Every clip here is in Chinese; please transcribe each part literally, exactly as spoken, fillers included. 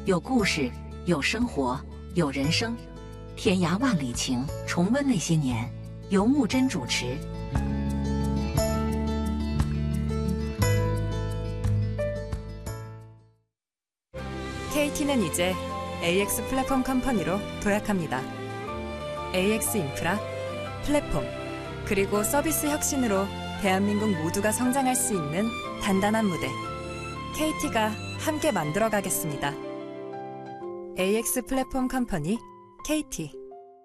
有故事，有生活，有人生，天涯万里情，重温那些年。由木真主持。 케이티는 이제 에이엑스 플랫폼 컴퍼니로 도약합니다. 에이엑스 인프라, 플랫폼, 그리고 서비스 혁신으로 대한민국 모두가 성장할 수 있는 단단한 무대. 케이티가 함께 만들어가겠습니다. 에이엑스 플랫폼 컴퍼니 케이티.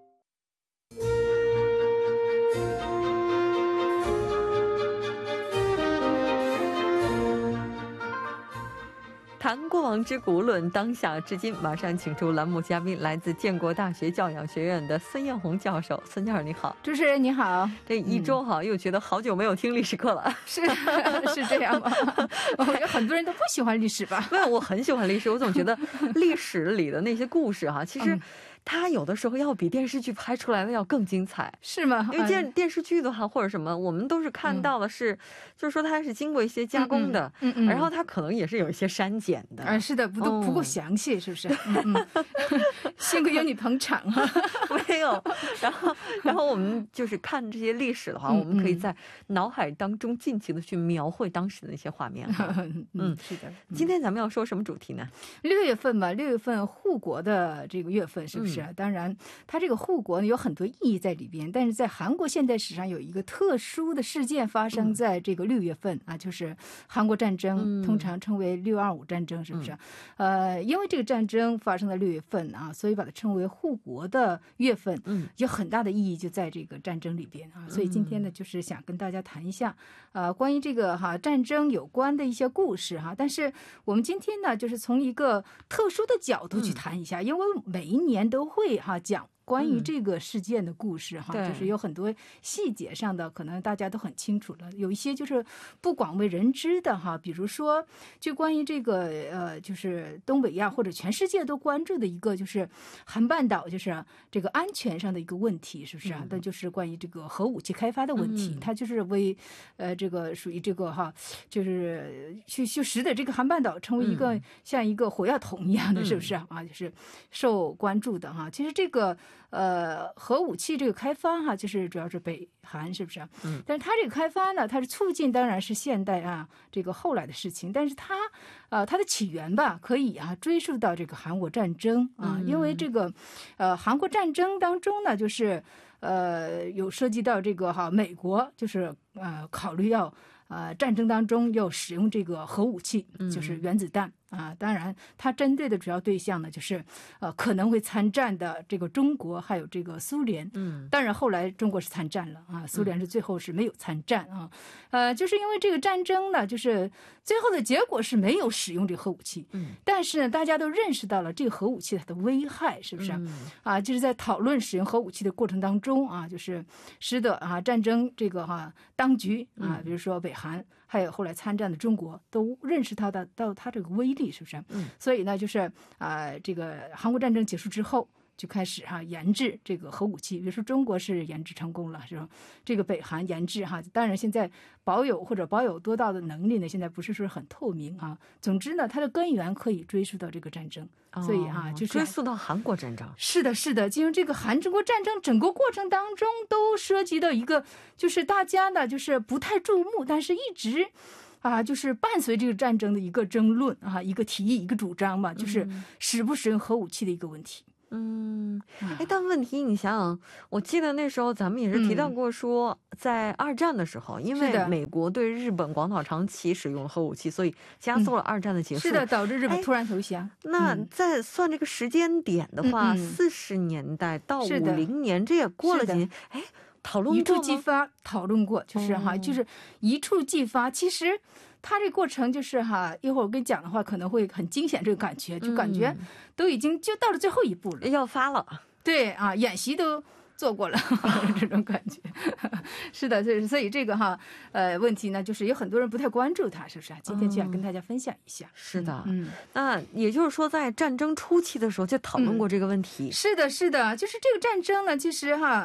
谈过往之古，论当下至今。马上请出栏目嘉宾，来自建国大学教养学院的孙艳红教授。孙教授你好。 主持人你好。 这一周哈、嗯、又觉得好久没有听历史课了。 是是这样吗？我觉得很多人都不喜欢历史吧。 没有，我很喜欢历史。我总觉得历史里的那些故事哈，其实、嗯 它有的时候要比电视剧拍出来的要更精彩，是吗？因为电电视剧的话或者什么，我们都是看到的是，就是说它是经过一些加工的，然后它可能也是有一些删减的。啊，是的，不都不够详细，是不是？幸亏有你捧场啊。没有，然后然后我们就是看这些历史的话，我们可以在脑海当中尽情的去描绘当时的那些画面。嗯，是的。今天咱们要说什么主题呢？六月份嘛，六月份护国的这个月份，是不是？ 当然它这个护国呢有很多意义在里边，但是在韩国现代史上有一个特殊的事件发生在这个六月份啊，就是韩国战争，通常称为六二五战争，是不是？呃，因为这个战争发生在六月份啊，所以把它称为护国的月份，有很大的意义就在这个战争里边啊。所以今天呢就是想跟大家谈一下啊关于这个哈战争有关的一些故事哈，但是我们今天呢就是从一个特殊的角度去谈一下，因为每一年都 会哈讲 关于这个事件的故事哈，就是有很多细节上的可能大家都很清楚了，有一些就是不广为人知的哈，比如说就关于这个呃就是东北亚或者全世界都关注的一个就是韩半岛就是这个安全上的一个问题，是不是啊？那就是关于这个核武器开发的问题，它就是为呃这个属于这个哈就是去就使得这个韩半岛成为一个像一个火药桶一样的，是不是啊？就是受关注的哈。其实这个 呃核武器这个开发哈，就是主要是北韩，是不是？嗯，但是它这个开发呢，它是促进当然是现代啊这个后来的事情，但是它呃它的起源吧可以啊追溯到这个韩国战争啊，因为这个呃韩国战争当中呢就是呃有涉及到这个哈美国就是呃考虑要 呃战争当中要使用这个核武器，就是原子弹啊，当然它针对的主要对象呢就是呃可能会参战的这个中国还有这个苏联，当然后来中国是参战了啊，苏联是最后是没有参战啊，呃就是因为这个战争呢就是最后的结果是没有使用这个核武器，但是呢大家都认识到了这个核武器它的危害，是不是啊？就是在讨论使用核武器的过程当中啊，就是使得啊战争这个哈当局啊，比如说北韩 还有后来参战的中国都认识到的到它这个威力，是不是？所以呢就是啊这个韩国战争结束之后 就开始哈研制这个核武器，比如说中国是研制成功了，是吧？这个北韩研制哈，当然现在保有或者保有多大的能力呢，现在不是说很透明啊。总之呢它的根源可以追溯到这个战争，所以哈就是追溯到韩国战争。是的是的，进入这个韩中国战争整个过程当中都涉及到一个就是大家呢就是不太注目，但是一直 啊就是伴随这个战争的一个争论啊，一个提议一个主张嘛，就是使不使用核武器的一个问题。 嗯，哎，但问题你想想，我记得那时候咱们也是提到过说，在二战的时候，因为美国对日本广岛长崎使用核武器，所以加速了二战的结束，是的，导致日本突然投降。那在算这个时间点的话，四十年代到五零年，这也过了几年，哎，讨论过吗？一触即发，讨论过，就是哈，就是一触即发，其实 它这过程就是哈，一会儿我跟你讲的话可能会很惊险，这个感觉就感觉都已经就到了最后一步了，要发了。对啊，演习都 做过了这种感觉。是的，所以这个哈呃问题呢就是有很多人不太关注它，是不是？今天就想跟大家分享一下。是的，那也就是说在战争初期的时候就讨论过这个问题。是的是的，就是这个战争呢其实哈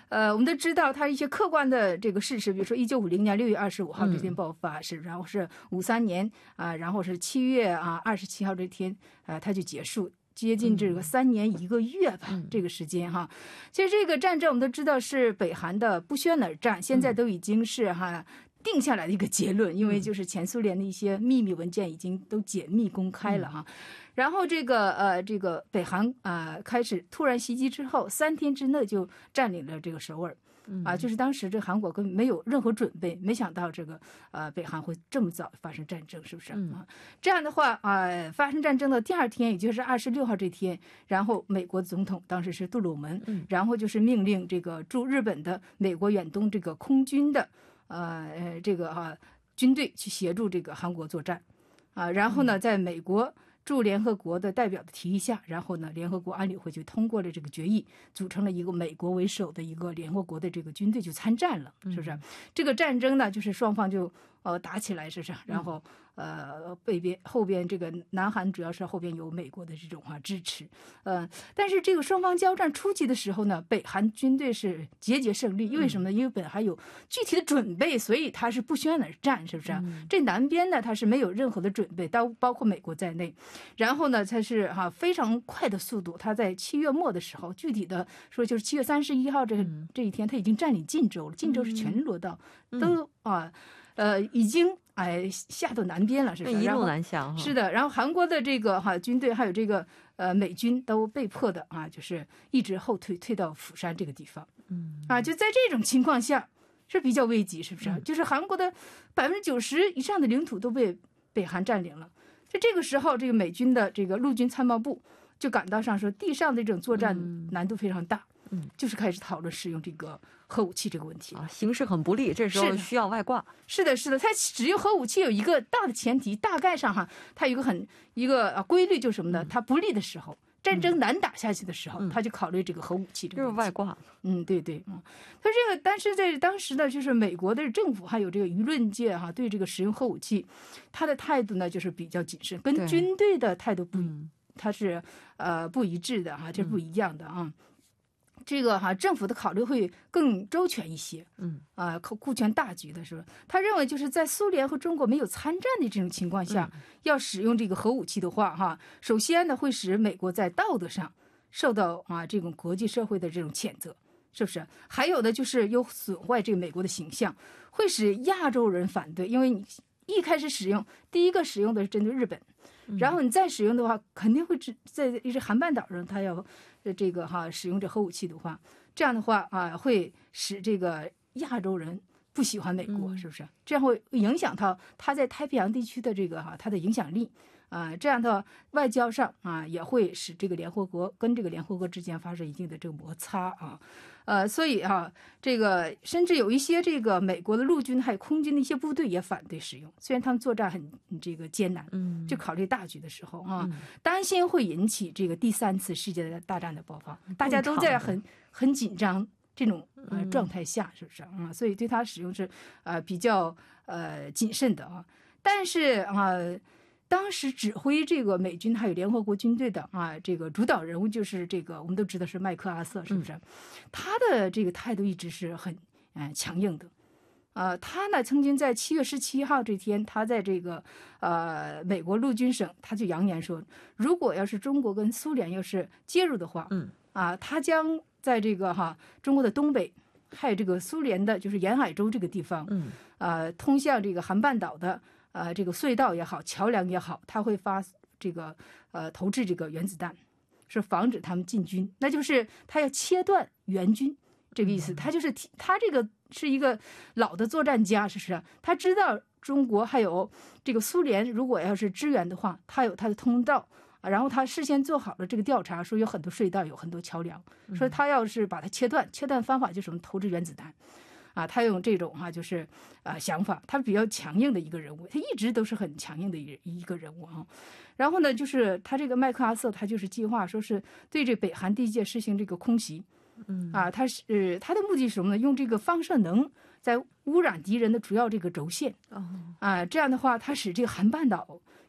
呃，我们都知道它一些客观的这个事实，比如说一九五零年六月二十五号这天爆发，是，然后是五三年啊，然后是七月啊二十七号这天啊，它就结束。接近这个三年一个月吧，嗯、这个时间哈。其实这个战争我们都知道是北韩的不宣而战，现在都已经是哈定下来的一个结论，因为就是前苏联的一些秘密文件已经都解密公开了哈。然后这个呃这个北韩啊、呃、开始突然袭击之后，三天之内就占领了这个首尔。啊，就是当时这韩国根本没有任何准备，没想到这个呃北韩会这么早发生战争，是不是啊？这样的话啊、呃，发生战争的第二天，也就是二十六号这天，然后美国总统当时是杜鲁门，然后就是命令这个驻日本的美国远东这个空军的呃呃这个啊军队去协助这个韩国作战，啊，然后呢，在美国驻联合国的代表的提议下，然后呢，联合国安理会就通过了这个决议，组成了一个美国为首的一个联合国的这个军队就参战了，是不是？这个战争呢，就是双方就呃打起来，是不是？然后呃北边后边这个南韩主要是后边有美国的这种啊支持，呃，但是这个双方交战初期的时候呢，北韩军队是节节胜利，因为什么呢？因为北韩有具体的准备，所以他是不宣而战，是不是？嗯、这南边呢，他是没有任何的准备，包包括美国在内。然后呢，它是哈、啊、非常快的速度，他在七月末的时候，具体的说就是七月三十一号这这一天，他已经占领晋州了，晋州是全罗道，嗯、都啊呃已经哎下到南边了，是不是？ 一路南下。 是的，然后韩国的这个哈、啊、军队还有这个呃美军都被迫的啊，就是一直后退，退到釜山这个地方。嗯啊，就在这种情况下是比较危急，是不是？嗯、就是韩国的百分之九十以上的领土都被北韩占领了。在这个时候，这个美军的这个陆军参谋部就感到上说，地上的这种作战难度非常大，嗯，就是开始讨论使用这个核武器这个问题啊，形势很不利，这时候需要外挂。 是的，是的，它使用核武器有一个大的前提，大概上哈，它有一个很一个啊规律，就是什么呢？它不利的时候。战争难打下去的时候，嗯、他就考虑这个核武器这个问题。 就是外挂。 嗯，对对，嗯，他这个，但是在当时呢，就是美国的政府还有这个舆论界哈、啊，对这个使用核武器，他的态度呢就是比较谨慎，跟军队的态度不，他是呃不一致的哈、啊，这是不一样的啊。嗯这个哈、啊，政府的考虑会更周全一些，嗯，啊，顾全大局的是吧？他认为就是在苏联和中国没有参战的这种情况下，嗯、要使用这个核武器的话，哈，首先呢会使美国在道德上受到啊这种国际社会的这种谴责，是不是？还有的就是有损坏这个美国的形象，会使亚洲人反对，因为你一开始使用，第一个使用的是针对日本。然后你再使用的话，肯定会在一些韩半岛上，他要这个哈使用这核武器的话，这样的话啊，会使这个亚洲人不喜欢美国，是不是？这样会影响到他在太平洋地区的这个哈他的影响力啊。这样的外交上啊，也会使这个联合国跟这个联合国之间发生一定的这个摩擦啊。呃，所以啊，这个甚至有一些这个美国的陆军还有空军的一些部队也反对使用，虽然他们作战很这个艰难，嗯，就考虑大局的时候啊，嗯、担心会引起这个第三次世界大战的爆发，大家都在很很紧张这种呃状态下，是不是啊、嗯？所以对它使用是呃比较呃谨慎的啊，但是啊。当时指挥这个美军还有联合国军队的啊，这个主导人物就是这个我们都知道是麦克阿瑟，是不是？嗯、他的这个态度一直是很嗯、呃、强硬的，呃，他呢曾经在七月十七号这天，他在这个呃美国陆军省，他就扬言说，如果要是中国跟苏联要是介入的话，嗯啊，他将在这个哈中国的东北，还有这个苏联的就是沿海州这个地方，嗯，呃，通向这个韩半岛的。呃，这个隧道也好，桥梁也好，它会发这个呃投掷这个原子弹，是防止他们进军。那就是他要切断援军这个意思。他就是他这个是一个老的作战家，是不是？他知道中国还有这个苏联，如果要是支援的话，他有他的通道。然后他事先做好了这个调查，说有很多隧道，有很多桥梁，说他要是把它切断，切断方法就是什么投掷原子弹。啊，他用这种哈、啊，就是啊、呃、想法，他比较强硬的一个人物，他一直都是很强硬的一一个人物啊。然后呢，就是他这个麦克阿瑟，他就是计划说是对这北韩地界实行这个空袭，嗯啊，他是、呃、他的目的是什么呢？用这个放射能在污染敌人的主要这个轴线，哦啊，这样的话，他使这个韩半岛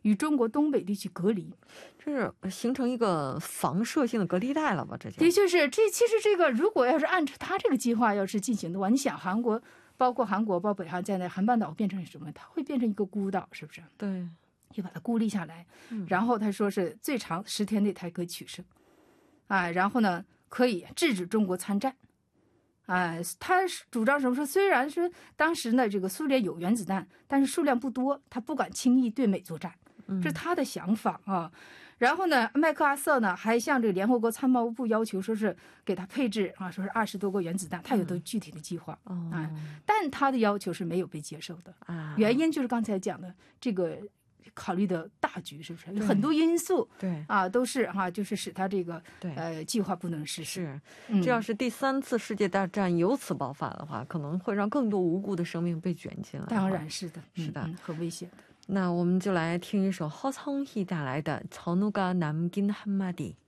与中国东北地区隔离， 这是形成一个防射性的隔离带了吧？这的确是，这其实这个如果要是按照他这个计划要是进行的话，你想韩国，包括韩国，包括北韩在内，韩半岛变成什么？它会变成一个孤岛，是不是？ 对， 就把它孤立下来，然后他说是最长十天内才可以取胜，啊，然后呢可以制止中国参战。哎，他主张什么？说虽然是当时呢，这个苏联有原子弹，但是数量不多，他不敢轻易对美作战，这是他的想法啊。然后呢，麦克阿瑟呢还向这个联合国参谋部要求，说是给他配置啊，说是二十多个原子弹，他有的具体的计划啊，但他的要求是没有被接受的，原因就是刚才讲的这个。考虑的大局是不是很多因素？对啊，都是哈、啊，就是使他这个呃计划不能实施。 是，这要是第三次世界大战由此爆发的话，可能会让更多无辜的生命被卷进来。 当然是的， 是的， 嗯、很危险的。 那我们就来听一首허성희带来的《전우가 남긴 한마디》。